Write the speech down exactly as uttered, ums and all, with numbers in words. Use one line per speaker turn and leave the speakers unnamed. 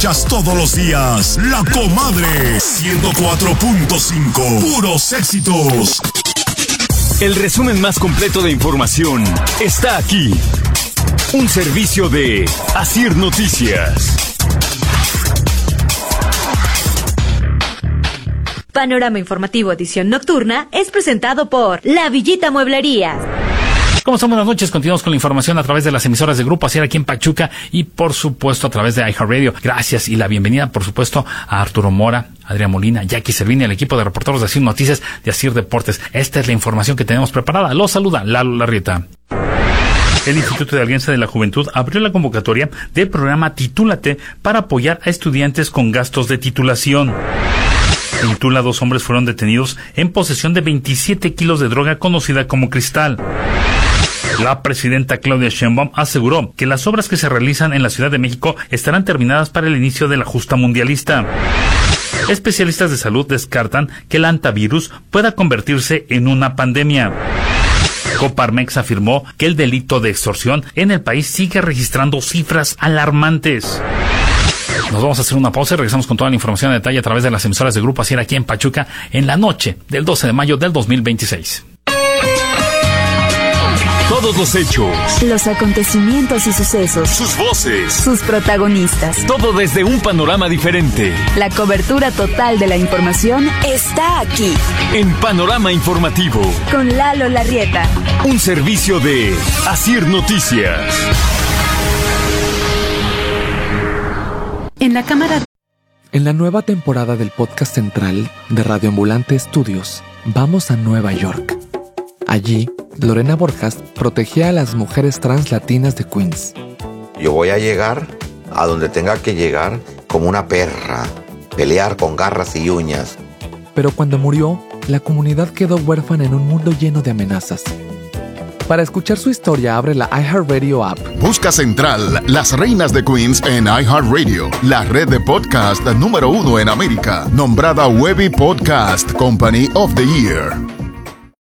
escuchas todos los días. La Comadre, ciento cuatro punto cinco. Puros éxitos.
El resumen más completo de información está aquí. Un servicio de Asir Noticias.
Panorama Informativo edición nocturna es presentado por La Villita Mueblería.
¿Cómo están? Buenas noches. Continuamos con la información a través de las emisoras de Grupo Asir aquí en Pachuca y, por supuesto, a través de iHeartRadio. Gracias y la bienvenida, por supuesto, a Arturo Mora, Adrián Molina, Jackie Servini, el equipo de reporteros de Asir Noticias de Asir Deportes. Esta es la información que tenemos preparada. Los saluda Lalo Larrieta. El Instituto de Alianza de la Juventud abrió la convocatoria del programa Titúlate para apoyar a estudiantes con gastos de titulación. En Tula, dos hombres fueron detenidos en posesión de veintisiete kilos de droga conocida como cristal. La presidenta Claudia Sheinbaum aseguró que las obras que se realizan en la Ciudad de México estarán terminadas para el inicio de la justa mundialista. Especialistas de salud descartan que el antivirus pueda convertirse en una pandemia. Coparmex afirmó que el delito de extorsión en el país sigue registrando cifras alarmantes. Nos vamos a hacer una pausa y regresamos con toda la información a detalle a través de las emisoras de Grupo Asir aquí en Pachuca en la noche del doce de mayo del dos mil veintiséis.
Todos los hechos,
los acontecimientos y sucesos,
sus voces,
sus protagonistas,
todo desde un panorama diferente.
La cobertura total de la información está aquí,
en Panorama Informativo,
con Lalo Larrieta.
Un servicio de Asir Noticias.
En la cámara.
En la nueva temporada del podcast central de Radio Ambulante Estudios, vamos a Nueva York. Allí, Lorena Borjas protegía a las mujeres trans latinas de Queens.
Yo voy a llegar a donde tenga que llegar como una perra, pelear con garras y uñas.
Pero cuando murió, la comunidad quedó huérfana en un mundo lleno de amenazas. Para escuchar su historia, abre la iHeartRadio app.
Busca Central, las reinas de Queens en iHeartRadio, la red de podcast número uno en América, nombrada Webby Podcast Company of the Year.